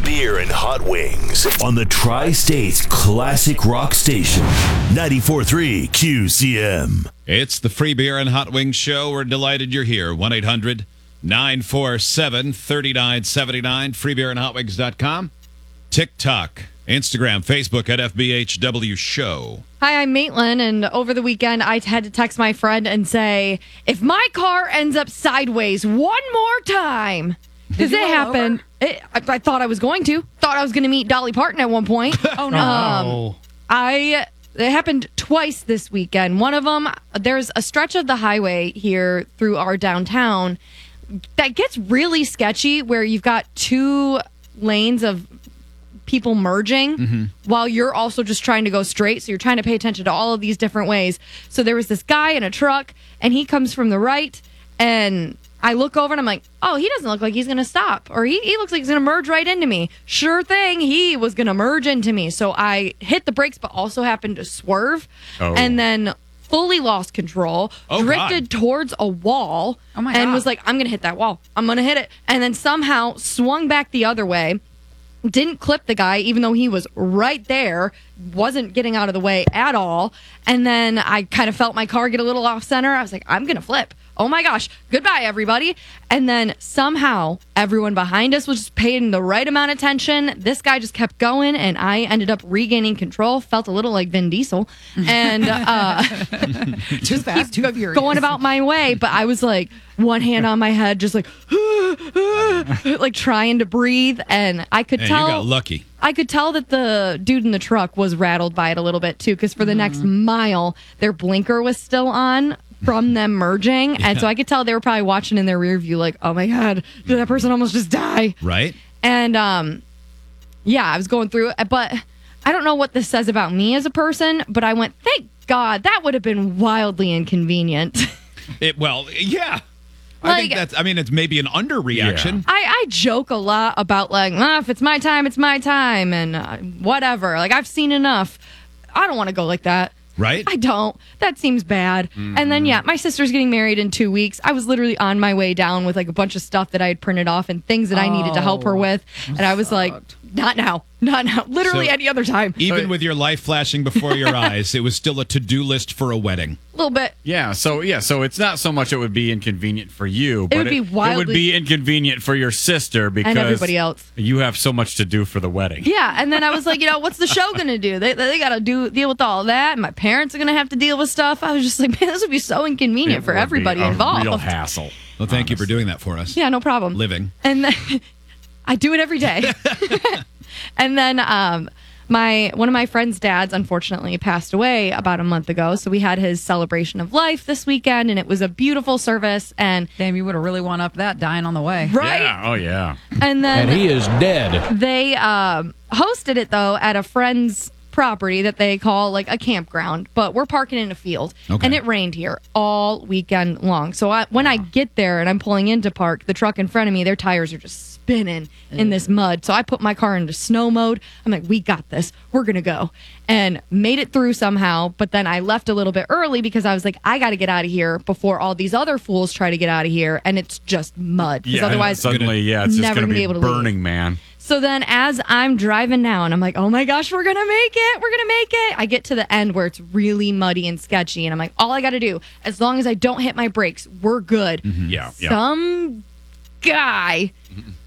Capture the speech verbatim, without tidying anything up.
Beer and Hot Wings on the Tri-States Classic Rock Station, ninety-four point three Q C M. It's the Free Beer and Hot Wings Show. We're delighted you're here. one eight hundred nine four seven three nine seven nine, free beer and hot wings dot com. TikTok, Instagram, Facebook at F B H W Show. Hi, I'm Maitland, and over the weekend I had to text my friend and say, if my car ends up sideways one more time, because it happened. It, I, I thought I was going to. Thought I was going to meet Dolly Parton at one point. Oh, no. Um, I... It happened twice this weekend. One of them, there's a stretch of the highway here through our downtown that gets really sketchy where you've got two lanes of people merging mm-hmm. while you're also just trying to go straight. So you're trying to pay attention to all of these different ways. So there was this guy in a truck, and he comes from the right, and I look over and I'm like, oh, he doesn't look like he's going to stop. Or he, he looks like he's going to merge right into me. Sure thing, he was going to merge into me. So I hit the brakes, but also happened to swerve. Oh. And then fully lost control, oh, drifted God. towards a wall, oh my and God. was like, I'm going to hit that wall. I'm going to hit it. And then somehow swung back the other way. Didn't clip the guy, even though he was right there, wasn't getting out of the way at all. And then I kind of felt my car get a little off center. I was like, I'm going to flip. Oh my gosh, goodbye, everybody. And then somehow everyone behind us was just paying the right amount of attention. This guy just kept going, and I ended up regaining control. Felt a little like Vin Diesel. And uh, just fast, keep too furious. going about my way. But I was like, one hand on my head, just like, like trying to breathe. And I could And tell. you got lucky. I could tell that the dude in the truck was rattled by it a little bit, too, because for the mm-hmm. next mile, their blinker was still on from them merging. Yeah. And so I could tell they were probably watching in their rear view like, oh, my God, did that person almost just die? Right. And, um, yeah, I was going through it. But I don't know what this says about me as a person, but I went, thank God, that would have been wildly inconvenient. It Well, yeah. Like, I think that's, I mean, it's maybe an underreaction. Yeah. I, I joke a lot about, like, ah, if it's my time, it's my time, and uh, whatever. Like, I've seen enough. I don't want to go like that. Right? I don't. That seems bad. Mm. And then, yeah, my sister's getting married in two weeks. I was literally on my way down with, like, a bunch of stuff that I had printed off and things that oh, I needed to help her with. And I was like, not now. Not now. Literally so, any other time. Even so, with your life flashing before your eyes, it was still a to-do list for a wedding. A little bit. Yeah, so yeah, so it's not so much it would be inconvenient for you, but it would be, it, wildly... it would be inconvenient for your sister because and everybody else. You have so much to do for the wedding. Yeah, and then I was like, you know, what's the show going to do? They they got to do deal with all that, and my parents are going to have to deal with stuff. I was just like, man, this would be so inconvenient it for everybody be a involved. Real hassle. Well, thank honestly. you for doing that for us. Yeah, no problem. Living. And then I do it every day. And then um, my one of my friend's dads, unfortunately, passed away about a month ago. So we had his celebration of life this weekend, and it was a beautiful service. And damn, you would have really won up that dying on the way. Right? Yeah. Oh, yeah. And then and he is dead. They um, hosted it, though, at a friend's property that they call like a campground, but we're parking in a field. Okay. And it rained here all weekend long. So I, when I get there and I'm pulling into park, the truck in front of me, their tires are just spinning in this mud. So I put my car into snow mode. I'm like, we got this. We're going to go. And made it through somehow. But then I left a little bit early because I was like, I got to get out of here before all these other fools try to get out of here. And it's just mud. Because yeah, otherwise, suddenly, yeah, it's just going to be, be burning, leave. man. So then as I'm driving down, I'm like, oh my gosh, we're going to make it. We're going to make it. I get to the end where it's really muddy and sketchy. And I'm like, all I got to do, as long as I don't hit my brakes, we're good. Mm-hmm. Yeah, yeah. Some guy